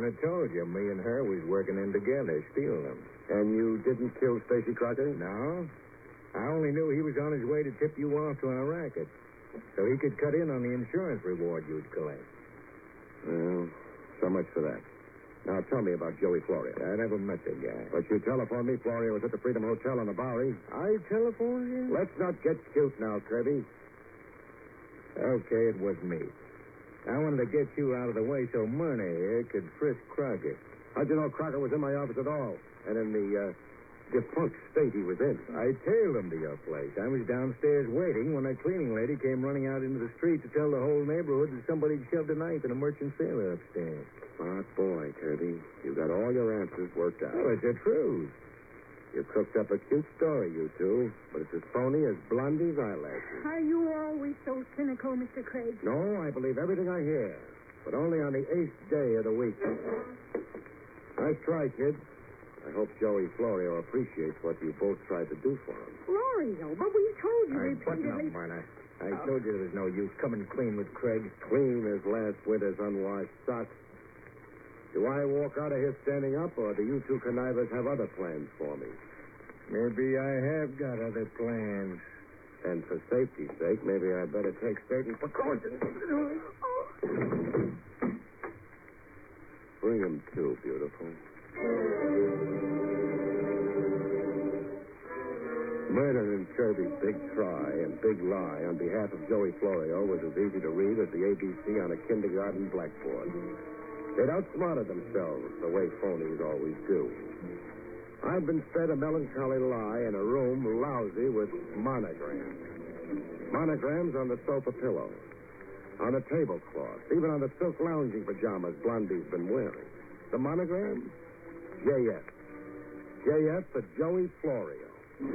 couldn't have told you. Me and her was working in together, stealing them. And you didn't kill Stacy Crocker? No. I only knew he was on his way to tip you off to our racket, so he could cut in on the insurance reward you'd collect. Well, so much for that. Now, tell me about Joey Florio. I never met the guy. But you telephoned me Florio was at the Freedom Hotel on the Bowery. I telephoned you? Let's not get cute now, Kirby. Okay, it was me. I wanted to get you out of the way so Myrna here could frisk Crocker. How'd you know Crocker was in my office at all? And in the defunct state he was in? I tailed him to your place. I was downstairs waiting when a cleaning lady came running out into the street to tell the whole neighborhood that somebody had shoved a knife in a merchant sailor upstairs. Smart boy, Kirby. You got all your answers worked out. Oh, it's the truth. You cooked up a cute story, you two, but it's as phony as Blondie's eyelashes. Are you always so cynical, Mr. Craig? No, I believe everything I hear, but only on the 8th day of the week. Nice try, kid. I hope Joey Florio appreciates what you both tried to do for him. Florio, but we told you Button repeatedly. up, Myrna. I told you there was no use coming clean with Craig. Clean as last winter's unwashed socks. Do I walk out of here standing up, or do you two connivers have other plans for me? Maybe I have got other plans. And for safety's sake, maybe I'd better take certain precautions. Bring him to, beautiful. Murder in Kirby's big try and big lie on behalf of Joey Florio was as easy to read as the ABC on a kindergarten blackboard. They'd outsmarted themselves the way phonies always do. I'd been fed a melancholy lie in a room lousy with monograms. Monograms on the sofa pillow, on the tablecloth, even on the silk lounging pajamas Blondie's been wearing. The monogram? J.F. J.F. for Joey Florio.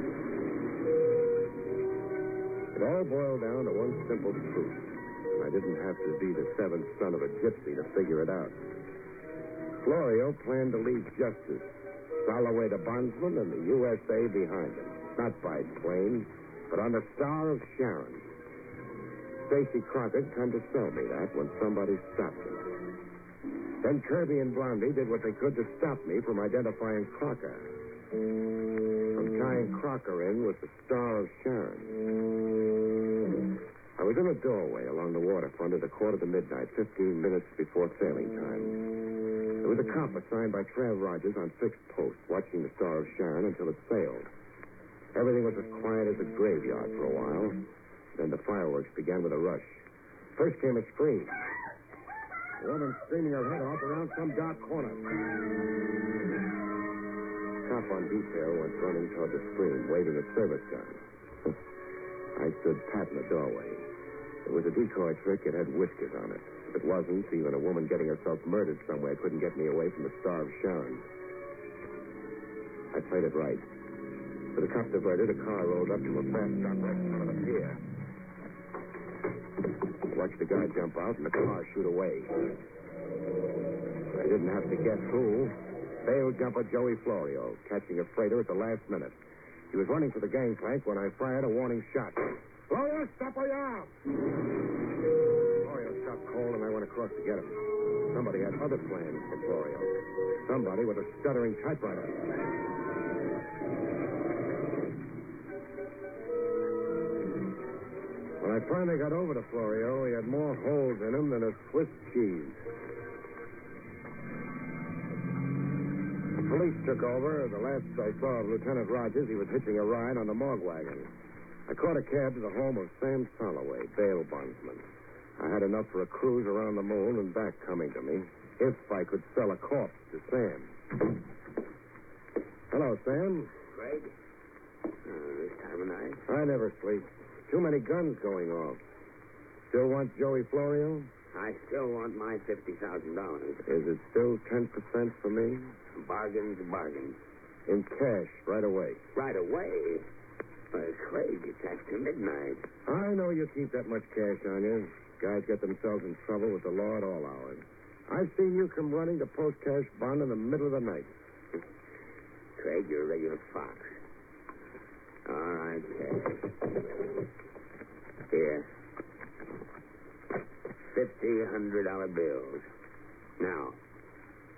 It all boiled down to one simple truth. I didn't have to be the seventh son of a gypsy to figure it out. Florio planned to leave justice, Soloway the bondsman, and the USA behind him. Not by plane, but on the Star of Sharon. Stacy Crockett come to sell me that when somebody stopped him. Then Kirby and Blondie did what they could to stop me from identifying Crocker. From tying Crocker in with the Star of Sharon. I was in a doorway along the waterfront at 1:15 to midnight, 15 minutes before sailing time. There was a cop assigned by Trav Rogers on fixed post, watching the Star of Sharon until it sailed. Everything was as quiet as a graveyard for a while. Then the fireworks began with a rush. First came a scream. A woman screaming her head off around some dark corner. Cop on detail went running toward the scream, waving a service gun. I stood pat in the doorway. It was a decoy trick. It had whiskers on it. If it wasn't, even a woman getting herself murdered somewhere couldn't get me away from the Star of Sharon. I played it right. With the cop diverted, a car rolled up to a fast stop right in front of the pier. I watched the guy jump out and the car shoot away. I didn't have to guess who. Bail jumper Joey Florio, catching a freighter at the last minute. He was running for the gangplank when I fired a warning shot. Florio, stop or you're out! Florio stopped cold and I went across to get him. Somebody had other plans for Florio. Somebody with a stuttering typewriter. When I finally got over to Florio, he had more holes in him than a Swiss cheese. The police took over. The last I saw of Lieutenant Rogers, he was hitching a ride on the morgue wagon. I caught a cab to the home of Sam Soloway, bail bondsman. I had enough for a cruise around the moon and back coming to me, if I could sell a corpse to Sam. Hello, Sam. Craig? This time of night? I never sleep. Too many guns going off. Still want Joey Florio? I still want my $50,000. Is it still 10% for me? Bargains, bargains. In cash, right away. Right away? Well, Craig, it's after midnight. I know you keep that much cash on you. Guys get themselves in trouble with the law at all hours. I've seen you come running to post cash bond in the middle of the night. Craig, you're a regular fox. All right, cash. Here. $50 $100 bills. Now,